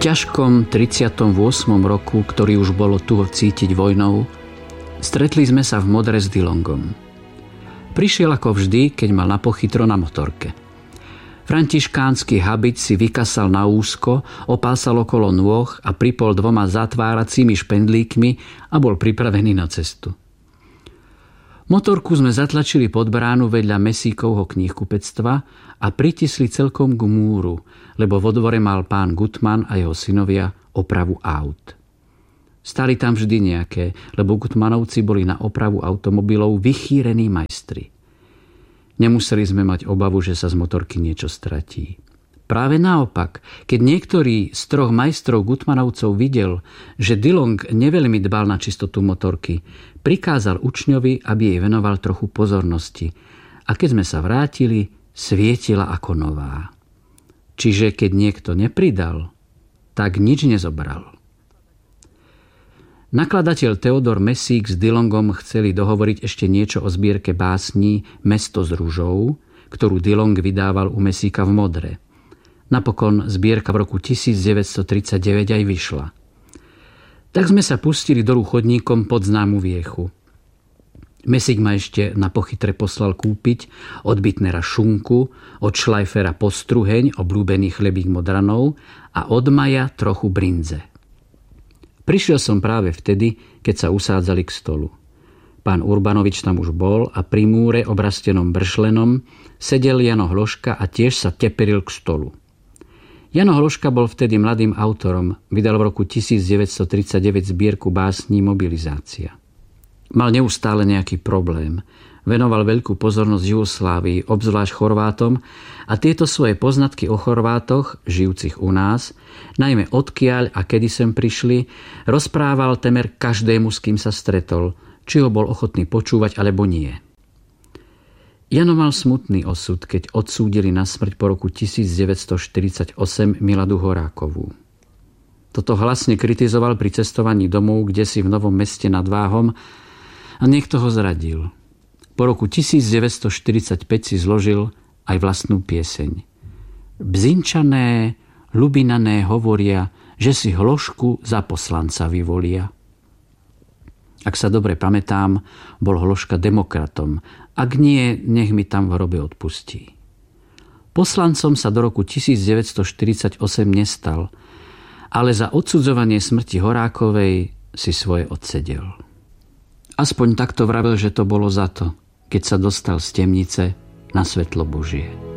ťažkom 38. roku, ktorý už bolo tuho cítiť vojnou, stretli sme sa v Modre s Dillongom. Prišiel ako vždy, keď mal na pochytro na motorke. Františkánsky habit si vykasal na úzko, opásal okolo nôh a pripol 2 zatváracími špendlíkmi a bol pripravený na cestu. Motorku sme zatlačili pod bránu vedľa Mesíkovho knihkupectva a pritisli celkom k múru, lebo vo dvore mal pán Gutman a jeho synovia opravu aut. Stali tam vždy nejaké, lebo Gutmanovci boli na opravu automobilov vychýrení majstri. Nemuseli sme mať obavu, že sa z motorky niečo stratí. Práve naopak, keď niektorý z 3 majstrov Gutmanovcov videl, že Dillong neveľmi dbal na čistotu motorky, prikázal učňovi, aby jej venoval trochu pozornosti. A keď sme sa vrátili, svietila ako nová. Čiže keď niekto nepridal, tak nič nezobral. Nakladateľ Theodor Mesík s Dillongom chceli dohovoriť ešte niečo o zbierke básní Mesto s ružou, ktorú Dillong vydával u Mesíka v Modre. Napokon zbierka v roku 1939 aj vyšla. Tak sme sa pustili dolu chodníkom pod známu viechu. Mesík ma ešte na pochytre poslal kúpiť od Bitnera šunku, od Schleifera postruheň, obľúbený chlebík modranov a od Maja trochu brinze. Prišiel som práve vtedy, keď sa usádzali k stolu. Pán Urbanovič tam už bol a pri múre obrastenom bršlenom sedel Jano Hloška a tiež sa teperil k stolu. Jano Hloška bol vtedy mladým autorom, vydal v roku 1939 zbierku básní Mobilizácia. Mal neustále nejaký problém. Venoval veľkú pozornosť Jugoslávii, obzvlášť Chorvátom, a tieto svoje poznatky o Chorvátoch, žijúcich u nás, najmä odkiaľ a kedy sem prišli, rozprával temer každému, s kým sa stretol, či ho bol ochotný počúvať alebo nie. Jano mal smutný osud, keď odsúdili na smrť po roku 1948 Miladu Horákovú. Toto hlasne kritizoval pri cestovaní domov, kdesi v Novom Meste nad Váhom, a niekto ho zradil. Po roku 1945 si zložil aj vlastnú pieseň. Bzinčané, ľubinané hovoria, že si Hlošku za poslanca vyvolia. Ak sa dobre pamätám, bol Hloška demokratom. Ak nie, nech mi tam v hrobe odpustí. Poslancom sa do roku 1948 nestal, ale za odsudzovanie smrti Horákovej si svoje odsedel. Aspoň takto vravel, že to bolo za to, keď sa dostal z temnice na svetlo Božie.